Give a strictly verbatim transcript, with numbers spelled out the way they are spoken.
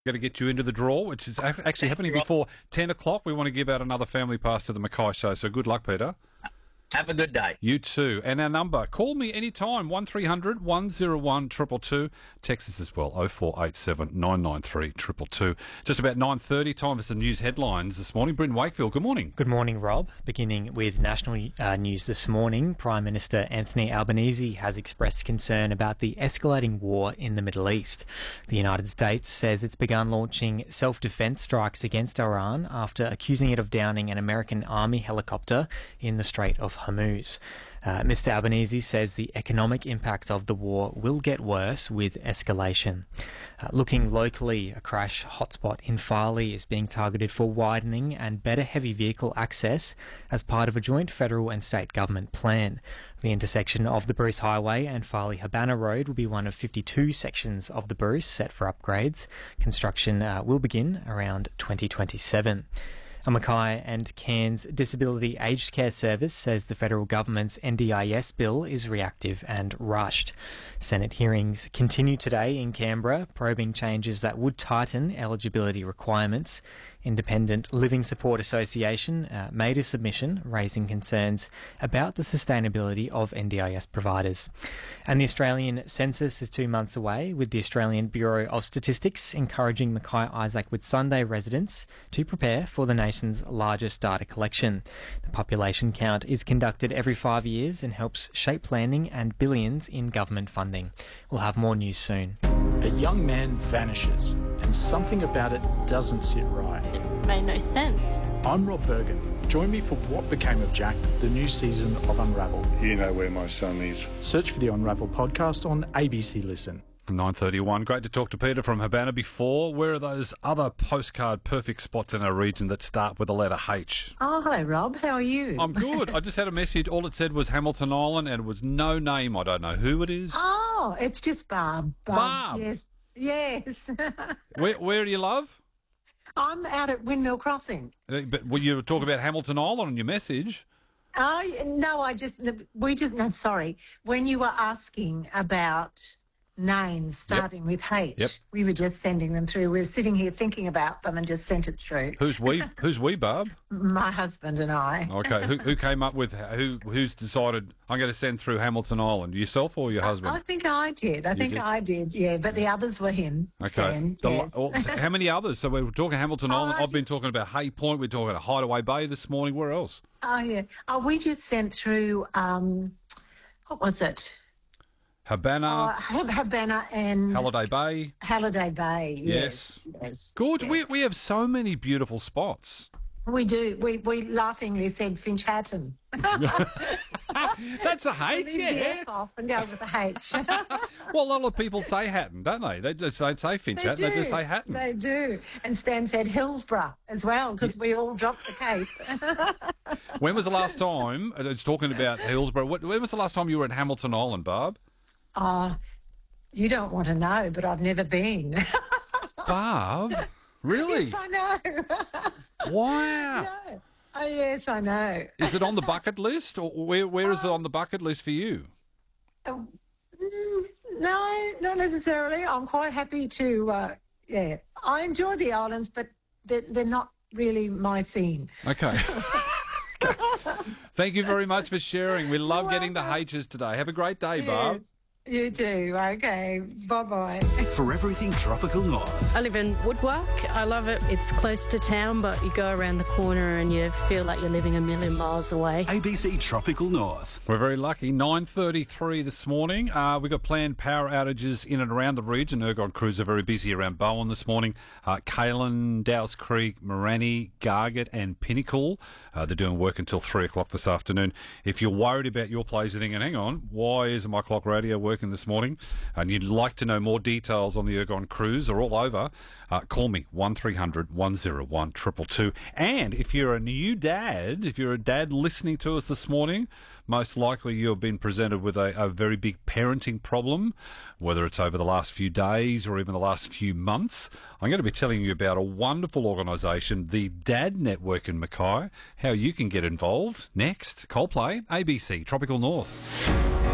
Got to get you into the draw, which is ac- actually happening before ten o'clock. We want to give out another family pass to the Mackay Show, so good luck, Peter. Have a good day. You too. And our number, call me anytime, one three hundred one oh one two two two. Text us as well, oh four eight seven nine nine three two two two. Just about nine thirty, time for some news headlines this morning. Brendan Wakefield, good morning. Good morning, Rob. Beginning with national uh, news this morning, Prime Minister Anthony Albanese has expressed concern about the escalating war in the Middle East. The United States says it's begun launching self-defense strikes against Iran after accusing it of downing an American Army helicopter in the Strait of Hormuz. Uh, Mister Albanese says the economic impacts of the war will get worse with escalation. Uh, looking locally, a crash hotspot in Farley is being targeted for widening and better heavy vehicle access as part of a joint federal and state government plan. The intersection of the Bruce Highway and Farley-Habana Road will be one of fifty-two sections of the Bruce set for upgrades. Construction uh, will begin around twenty twenty-seven. A Mackay and Cairns Disability Aged Care Service says the federal government's N D I S bill is reactive and rushed. Senate hearings continue today in Canberra, probing changes that would tighten eligibility requirements. Independent Living Support Association uh, made a submission raising concerns about the sustainability of N D I S providers. And the Australian census is two months away, with the Australian Bureau of Statistics encouraging Mackay Isaac Whitsunday residents to prepare for the nation's largest data collection. The population count is conducted every five years and helps shape planning and billions in government funding. We'll have more news soon. A young man vanishes, and something about it doesn't sit right. It made no sense. I'm Rob Bergen. Join me for What Became of Jack, the new season of Unravel. You know where my son is. Search for the Unravel podcast on A B C Listen. nine thirty-one. Great to talk to Peter from Habana before. Where are those other postcard perfect spots in our region that start with the letter H? Oh, hello, Rob. How are you? I'm good. I just had a message. All it said was Hamilton Island, and it was no name. I don't know who it is. Oh, it's just Barb. Barb? Yes. Yes. Where, where do you love? I'm out at Windmill Crossing. Uh, But well, you were talking about Hamilton Island on your message. Oh, no, I just, we just, no, sorry. When you were asking about names starting with H, Yep. we were just sending them through. We were sitting here thinking about them and just sent it through. Who's we? Who's we, Barb? My husband and I. Okay. Who, who came up with who? Who's decided I'm going to send through Hamilton Island? Yourself or your husband? I think I did. I think did? I did, yeah. But the others were him. Okay. Stan, The- yes. well, how many others? So we were talking Hamilton Oh, Island. I I've been talking about Hay Point. We're talking about Hideaway Bay this morning. Where else? Oh, yeah. Oh, we just sent through, um, what was it? Habana, Oh, Hab- Habana and Halliday Bay. Halliday Bay. Yes. Yes. Yes. Good. yes. We we have so many beautiful spots. We do. We, we laughingly said Finch Hatton. That's a H, Leave the yeah. F off and go with the H. Well, a lot of people say Hatton, don't they? They just don't say Finch They Hatton. They do. just say Hatton. They do. And Stan said Hillsborough as well because we all dropped the cape. When was the last time? uh, It's talking about Hillsborough. What- When was the last time you were at Hamilton Island, Barb? Oh, you don't want to know, but I've never been. Barb, really? Yes, I know. Wow. No. Oh, yes, I know. Is it on the bucket list, or where where is it on the bucket list for you? Um, mm, no, not necessarily. I'm quite happy to, uh, yeah. I enjoy the islands, but they're, they're not really my scene. Okay. Okay. Thank you very much for sharing. We love You're getting the welcome. H's today. Have a great day, Barb. Yes, you do. Okay. Bye-bye. For everything Tropical North. I live in Woodwark. I love it. It's close to town, but you go around the corner and you feel like you're living a million miles away. A B C Tropical North. We're very lucky. nine thirty-three this morning. Uh, we've got planned power outages in and around the region. Ergon crews are very busy around Bowen this morning. Uh, Kalen, Dow's Creek, Morani, Gargett and Pinnacle. Uh, they're doing work until three o'clock this afternoon. If you're worried about your place, you're thinking, hang on, why isn't my clock radio working this morning? And you'd like to know more details on the Ergon crews or all over, uh, call me, one three hundred one oh one two two two. And if you're a new dad, if you're a dad listening to us this morning, most likely you've been presented with a, a very big parenting problem, whether it's over the last few days or even the last few months. I'm going to be telling you about a wonderful organisation, the Dad Network in Mackay, how you can get involved. Next, Coldplay, A B C, Tropical North.